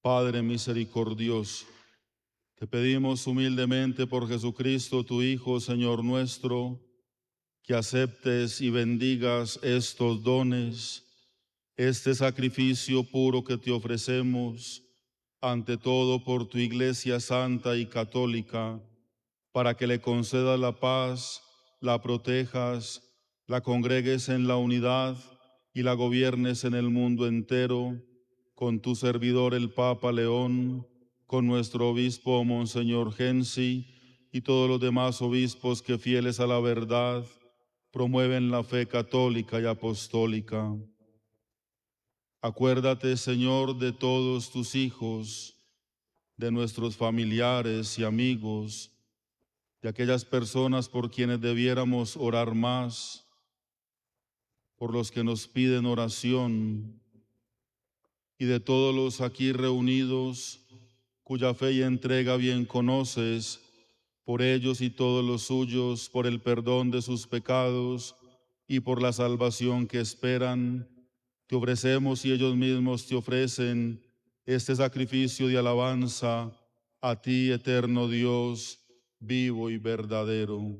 Padre misericordioso, te pedimos humildemente por Jesucristo, tu Hijo, Señor nuestro, que aceptes y bendigas estos dones, este sacrificio puro que te ofrecemos, ante todo por tu Iglesia santa y católica, para que le concedas la paz, la protejas, la congregues en la unidad y la gobiernes en el mundo entero, con tu servidor el Papa León, con nuestro obispo Monseñor Gensi y todos los demás obispos que, fieles a la verdad, promueven la fe católica y apostólica. Acuérdate, Señor, de todos tus hijos, de nuestros familiares y amigos, de aquellas personas por quienes debiéramos orar más, por los que nos piden oración, y de todos los aquí reunidos, cuya fe y entrega bien conoces, por ellos y todos los suyos, por el perdón de sus pecados y por la salvación que esperan, te ofrecemos y ellos mismos te ofrecen este sacrificio de alabanza a ti, eterno Dios, vivo y verdadero.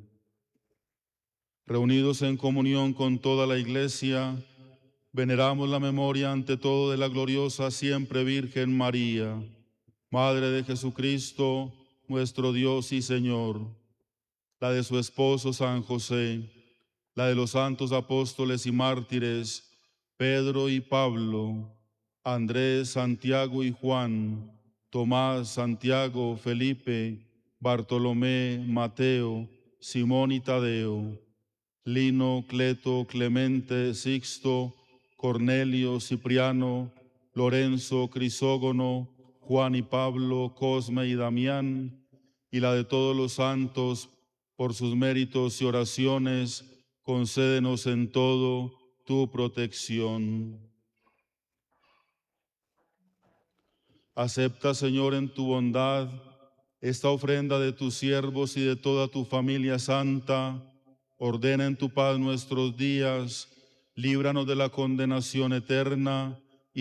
Reunidos en comunión con toda la Iglesia, veneramos la memoria ante todo de la gloriosa siempre Virgen María, Madre de Jesucristo, nuestro Dios y Señor, la de su esposo San José, la de los santos apóstoles y mártires, Pedro y Pablo, Andrés, Santiago y Juan, Tomás, Santiago, Felipe, Bartolomé, Mateo, Simón y Tadeo, Lino, Cleto, Clemente, Sixto, Cornelio, Cipriano, Lorenzo, Crisógono, Juan y Pablo, Cosme y Damián, y la de todos los santos, por sus méritos y oraciones, concédenos en todo tu protección. Acepta, Señor, en tu bondad esta ofrenda de tus siervos y de toda tu familia santa. Ordena en tu paz nuestros días, líbranos de la condenación eterna